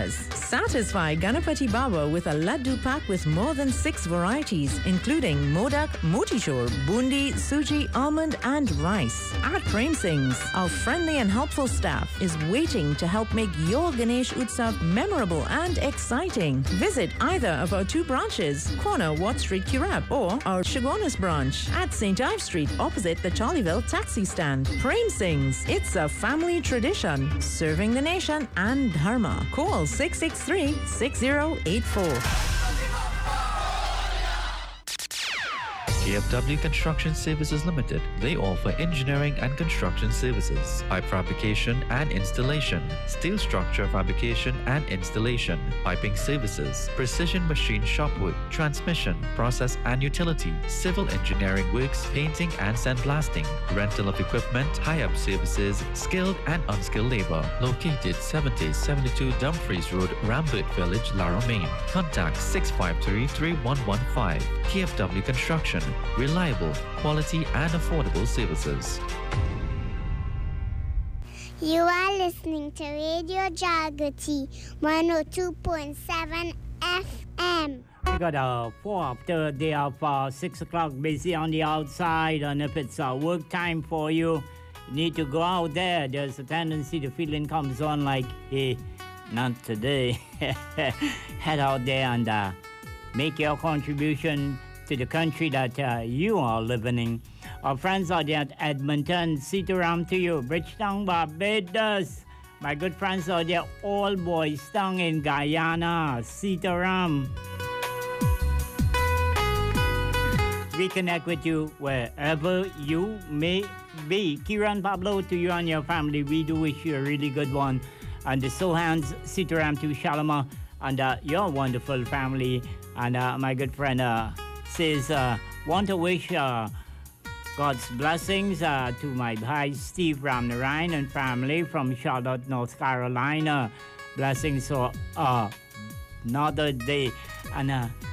customers. Satisfy Ganapati Baba with a laddu pack with more than 6 varieties, including modak, motichur, bundi, suji, almond and rice. At Prem Singh's, our friendly and helpful staff is waiting to help make your Ganesh Utsav memorable and exciting. Visit either of our 2 branches, corner Watt Street, Kirab, or our Chagonas branch at St. Ives Street opposite the Charleville taxi stand. Prem Singh's, it's a family tradition, serving the nation and Dharma. Call 663-6084. KFW Construction Services Limited. They offer engineering and construction services, pipe fabrication and installation, steel structure fabrication and installation, piping services, precision machine shop work, transmission, process and utility, civil engineering works, painting and sandblasting, rental of equipment, high-up services, skilled and unskilled labor. Located 7072 Dumfries Road, Rambert Village, Lara, Maine. Contact 653-3115. KFW Construction. Reliable, quality and affordable services. You are listening to Radio Jagati 102.7 FM. We got a 4 after day of 6 o'clock, busy on the outside, and if it's work time for you, you need to go out there. There's a tendency the feeling comes on like, hey, not today. Head out there and make your contribution to the country that you are living in. Our friends out there at Edmonton, Sitaram to you. Bridgetown, Barbados. My good friends out there, All Boys Town in Guyana, Sitaram. We connect with you wherever you may be. Kiran Pablo, to you and your family, we do wish you a really good one. And the Sohans, Sitaram to Shalama, and your wonderful family. And my good friend says, want to wish God's blessings to my bhai Steve Ramnarayan and family from Charlotte, North Carolina. Blessings for another day. And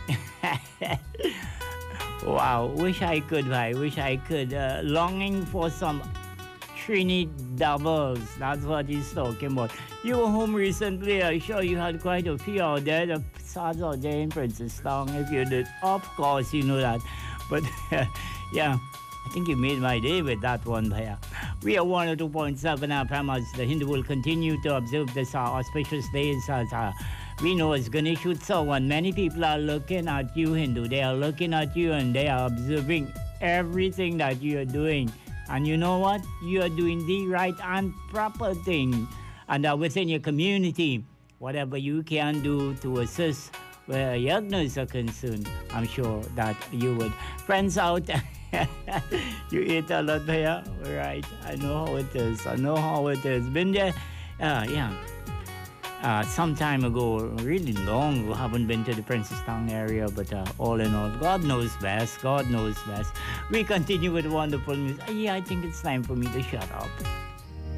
wow, wish I could, bhai. Wish I could. Longing for some Trini doubles. That's what he's talking about. You were home recently. I'm sure you had quite a few out there. The stars out there in Princestown. If you did, of course, you know that. But yeah, I think you made my day with that one, Bhaiya. We are 102.7 FM as the Hindu will continue to observe this auspicious days as we know as Ganesh Utsav, and many people are looking at you, Hindu. They are looking at you and they are observing everything that you are doing. And you know what? You are doing the right and proper thing. And within your community, whatever you can do to assist where yagnas are concerned, I'm sure that you would. Friends out, you eat a lot there, right? I know how it is. Been there, some time ago, really long ago. Haven't been to the Princestown area, but all in all, God knows best. We continue with wonderful music. Yeah, I think it's time for me to shut up.